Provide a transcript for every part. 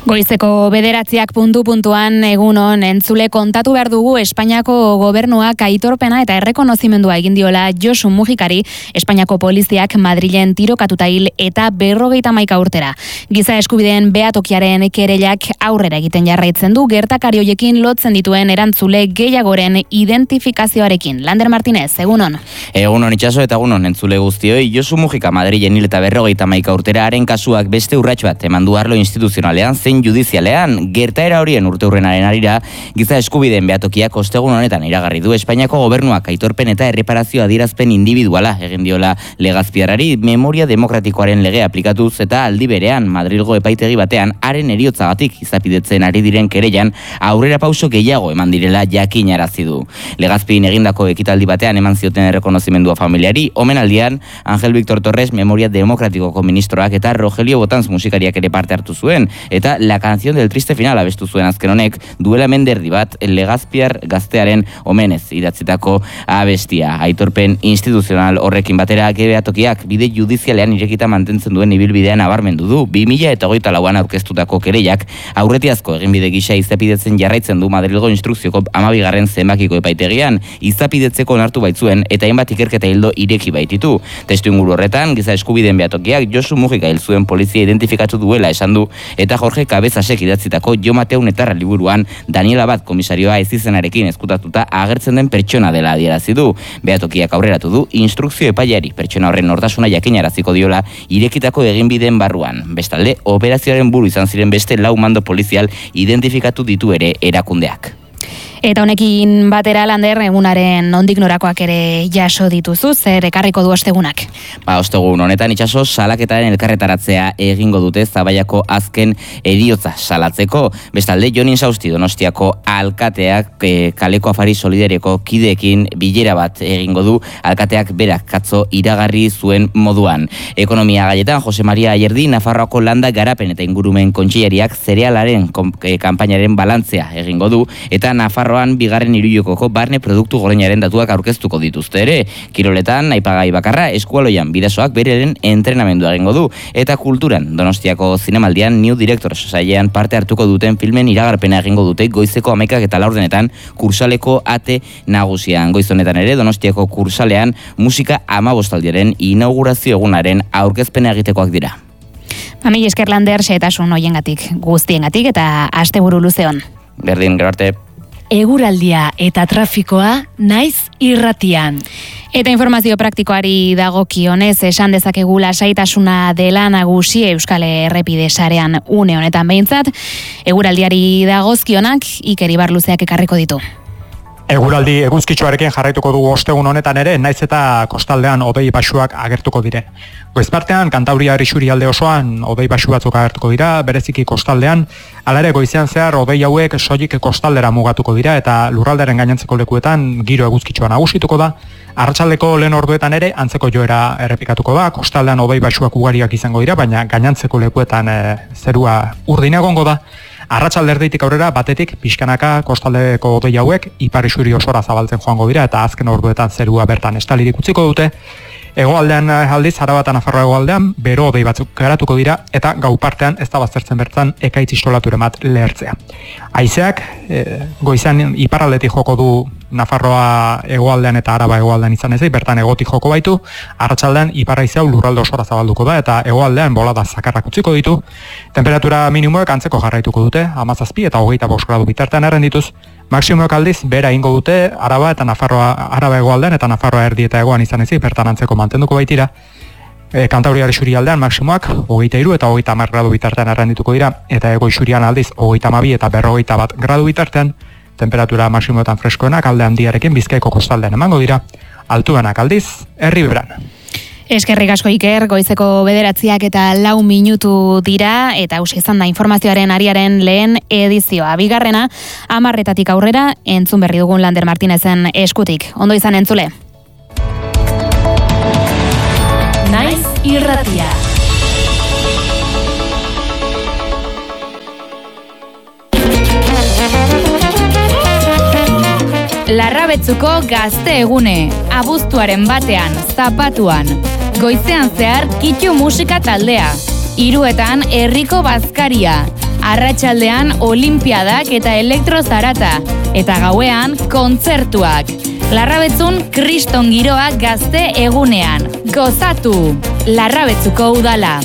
Goizeko 9:00 puntu-puntuan egunon entzule kontatu behar dugu Espainiako gobernuak aitorpena eta errekonozimendua egin diola Josu Mujikari Espainiako poliziak Madrilen tirokatuta hil eta 51 urtera. Giza eskubideen behatokiaren kereilak aurrera egiten jarraitzen du gertakari hoiekin lotzen dituen erantzule gehiagoren identifikazioarekin. Lander Martinez, egunon. Egunon itxaso eta egunon entzule guztioi. Josu Mujika Madrilen hil eta 51 urtera haren kasuak beste urrats bat eman du arlo instituzionalean judizialean. Gertaera horien urteurrenaren arira, giza eskubideen behatokiak ostegun honetan iragarri du Espainiako gobernuak aitorpen eta erreparazio adierazpen individuala egin diola Legazpiarrari memoria demokratikoaren legea aplikatuz eta aldi berean Madrilgo epaitegi batean haren heriotzagatik izapidetzen ari diren kereian aurrera pauso gehiago eman direla jakinarazi du. Legazpin egindako ekitaldi batean eman zioten errekonozimendua familiari, omenaldian Ángel Víctor Torres memoria demokratikoko ministroak eta Rogelio Botanz musikariak ere parte hartu zuen, eta La canción del triste final abestu zuen azken honek duela menderdi bat Legazpiar gaztearen omenez idatzitako abestia. Aitorpen instituzional horrekin batera behatokiak bide judizialean irekita mantentzen duen ibilbidean nabarmendu du. 2024an aurkeztutako kereiak aurretiazko eginbide gisa izapidetzen jarraitzen du Madrilgo instrukzioko 12. zenbakiko epaitegian, izapidetzeko onartu baitzuen eta hainbat ikerketa hildo ireki baititu. Testuinguru horretan, giza eskubideen behatokiak Josu Mujika hil zuen polizia identifikatu duela esan du, eta Jorge Cabezasek idatzitako Jo Mateu Netarra liburuan Daniela Bat komisarioa ezizenarekin ezkutatuta agertzen den pertsona dela adierazi du. Behatokiak aurreratu du instrukzio epaiari pertsona horren nortasuna jakinaraziko diola irekitako eginbideen barruan. Bestalde, operazioaren buru izan ziren beste 4 mando polizial identifikatu ditu ere erakundeak. Eta honekin batera Lander egunaren nondik norakoak ere jaso dituzu, zer ekarriko du ostegunak? Ostegun honetan itxaso salaketaren elkarretaratzea egingo dute Zabaiako azken heriotza salatzeko. Bestalde, Jon Insausti Donostiako alkateak kaleko afari solidareko kideekin bilera bat egingo du, alkateak berak katzo iragarri zuen moduan. Ekonomia gaietan, Jose Maria Ayerdi Nafarroako landa garapen eta ingurumen kontseilariak zerealaren kanpainaren balantzea egingo du, eta Nafarroan bigarren hiruilekoko barne produktu gorenaren datuak aurkeztuko dituzte ere. Kiroletan, aipagai bakarra, eskualoian bidasoak bereren entrenamendua egingo du, eta kulturan Donostiako zinemaldian New Directors sailean parte hartuko duten filmen iragarpena egingo dute goizeko 11:00 kursaleko ate nagusian. Goiz honetan ere Donostiako kursalean musika 15aldiaren inaugurazio egunaren aurkezpena egitekoak dira. Mila esker Lander, xehetasun hoiengatik, guztiengatik eta asteburu luzeon. Berdin, gero arte. Eguraldia eta trafikoa naiz irratian. Eta informazio praktikoari dagokionez esan dezakegu lasaitasuna dela nagusi Euskal Errepide sarean une honetan behintzat, eguraldiari dagozkionak Iker Ibarluzeak ekarriko ditu. Eguraldi eguzkitsuarekin jarraituko dugu ostegun honetan ere, naiz eta kostaldean hodei basuak agertuko dire. Goizpartean, Kantauriar isurialde osoan hodei basu batzuk agertuko dira, bereziki kostaldean, hala ere goizean zehar hodei hauek soilik kostaldera mugatuko dira eta lurralderen gainontzeko lekuetan giro eguzkitsua nagusituko da. Arratsaldeko lehen orduetan ere antzeko joera errepikatuko da, kostaldean hodei basuak ugariak izango dira, baina gainontzeko lekuetan zerua urdin egongo da. Arratsalde erdeitik aurrera batetik pixkanaka kostaldeko hodei hauek ipar isuri osora zabaltzen joango dira eta azken orduetan zerua bertan estalirik utziko dute. Hegoaldean aldiz, Araba eta Nafarroa hegoaldean, bero hodei batzuk garatuko dira eta gau partean ez da baztertzen bertan ekaitz istolature bat lehertzea. Haizeak goizan iparraldetik joko du Nafarroa hegoaldean eta Araba hegoaldean izan ezik, bertan hegotik joko baitu, arratsaldean ipar haizea lurralde osora zabalduko da eta hegoaldean bolada zakarrak utziko ditu. Temperatura minimoek antzeko jarraituko dute, 17 eta 25 gradu bitartean errendituz. Maximoek aldiz, bera ingo dute Araba eta Nafarroa, Araba hegoaldean eta Nafarroa erdi eta hegoan izan ezik, bertan antzeko mantenduko baitira. Kantauriar isurialdean maximoak 23 eta 30 gradu bitartean errendituko dira, eta hego isurian aldiz 32 eta 41 gradu bitartean. Temperatura maximoetan freskoenak alde handiarekin Bizkaiko kostaldean emango dira, altuenak aldiz Erriberan. Eskerrik asko Iker, goizeko 9:00 eta 4 minutu dira, eta hauxe izan da informazioaren ariaren lehen edizioa. Bigarrena, 10:00 aurrera, entzun berri dugun Lander Martinezen eskutik. Ondo izan entzule. Naiz irratia. Larrabetzuko gazte egune, abuztuaren batean, zapatuan. Goizean zehar kitxu musika taldea. 3etan herriko bazkaria. Arratsaldean olimpiadak eta elektrozarata. Eta gauean kontzertuak. Larrabetzun kriston giroa gazte egunean. Gozatu! Larrabetzuko udala.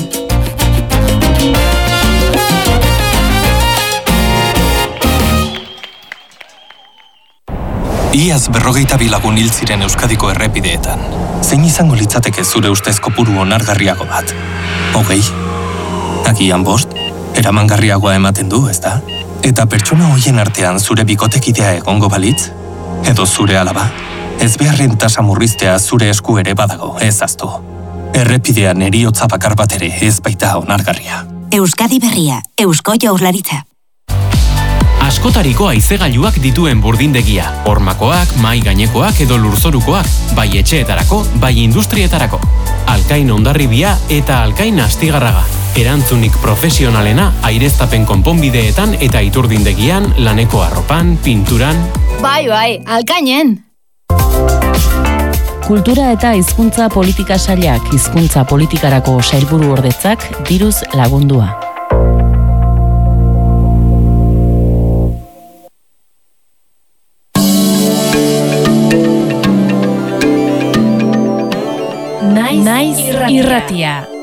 Iaz 42 lagun hil ziren Euskadiko errepideetan. Zein izango litzateke zure ustez kopuru onargarriago bat? 20? Agian 5? Eramangarriagoa ematen du, ezta? Eta pertsona hoien artean zure bikotekidea egongo balitz? Edo zure alaba? Ezbeharren tasa murriztea zure esku ere badago, ez aztu. Errepidean heriotza bakar bat ere ez baita onargarria. Euskadi Berria, Eusko Jaurlaritza. Askotariko haizegailuak dituen burdindegia. Hormakoak, mai gainekoak edo lurzorukoak, bai etxeetarako, bai industrietarako. Alkain Hondarribia eta Alkain Astigarraga. Erantzunik profesionalena aireztapen konponbideetan eta iturdindegian, laneko arropan, pinturan... Bai, Alkainen! Kultura eta hizkuntza politika sailak hizkuntza politikarako sailburu ordetzak diruz lagundua. Naiz irratia.